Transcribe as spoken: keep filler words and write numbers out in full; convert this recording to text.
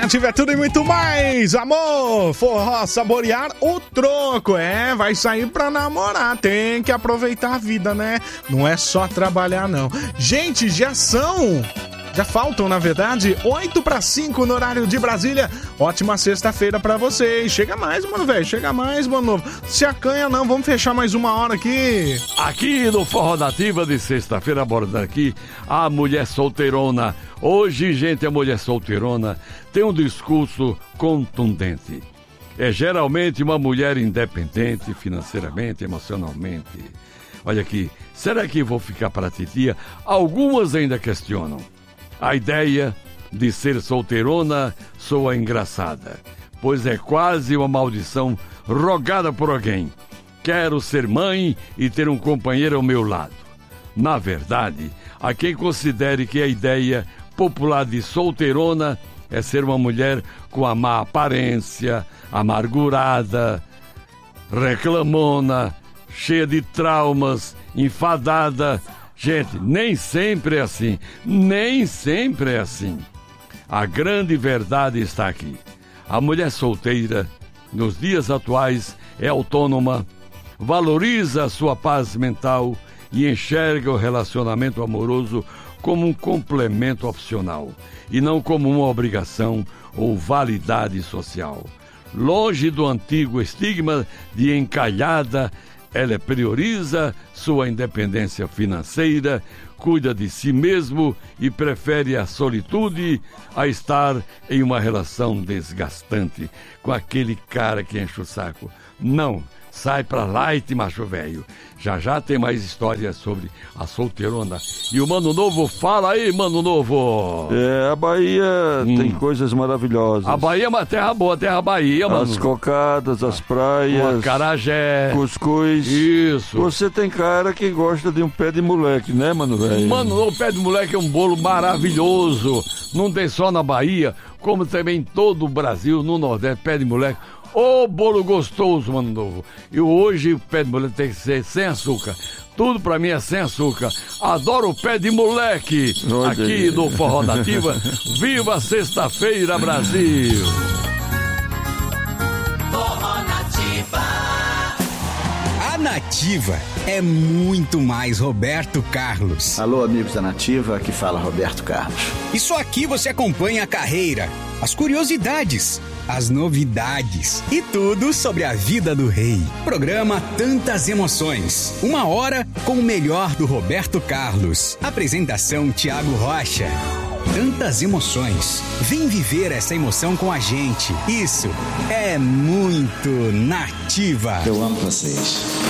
Tiver tudo e muito mais, amor, forró, saborear o troco, é, vai sair pra namorar, tem que aproveitar a vida, né, não é só trabalhar não. Gente, já são, já faltam na verdade, oito para cinco no horário de Brasília, ótima sexta-feira pra vocês, chega mais, mano, velho, chega mais, mano novo, se acanha não, vamos fechar mais uma hora aqui. Aqui no Forró Nativa de sexta-feira, abordando aqui a mulher solteirona. Hoje, gente, a mulher solteirona tem um discurso contundente. É geralmente uma mulher independente financeiramente, emocionalmente. Olha aqui, será que vou ficar para a titia? Algumas ainda questionam. A ideia de ser solteirona soa engraçada, pois é quase uma maldição rogada por alguém. Quero ser mãe e ter um companheiro ao meu lado. Na verdade, há quem considere que a ideia popular de solteirona é ser uma mulher com a má aparência, amargurada, reclamona, cheia de traumas, enfadada. Gente, nem sempre é assim, nem sempre é assim. A grande verdade está aqui. A mulher solteira, nos dias atuais, é autônoma, valoriza a sua paz mental e enxerga o relacionamento amoroso como um complemento opcional e não como uma obrigação ou validade social. Longe do antigo estigma de encalhada, ela prioriza sua independência financeira, cuida de si mesmo e prefere a solitude a estar em uma relação desgastante com aquele cara que enche o saco. Não, sai pra lá e te macho velho. Já já tem mais histórias sobre a solteirona. E o Mano Novo, fala aí, Mano Novo. É, a Bahia hum. tem coisas maravilhosas. A Bahia é uma terra boa, terra Bahia, mano. As cocadas, as praias. O acarajé. Cuscuz. Isso. Você tem cara que gosta de um pé de moleque, né, mano velho? Mano, o pé de moleque é um bolo maravilhoso. Não tem só na Bahia, como também em todo o Brasil, no Nordeste, pé de moleque. Ô, oh, bolo gostoso, Mano Novo. E hoje o pé de moleque tem que ser sem açúcar. Tudo pra mim é sem açúcar. Adoro o pé de moleque. Olha aqui aí. No Forró Nativa. Viva sexta-feira, Brasil! Forró Nativa. A Nativa é muito mais Roberto Carlos. Alô, amigos da Nativa, aqui fala Roberto Carlos. E só aqui você acompanha a carreira, as curiosidades, as novidades e tudo sobre a vida do rei. Programa Tantas Emoções. Uma hora com o melhor do Roberto Carlos. Apresentação Tiago Rocha. Tantas emoções. Vem viver essa emoção com a gente. Isso é muito Nativa. Eu amo vocês.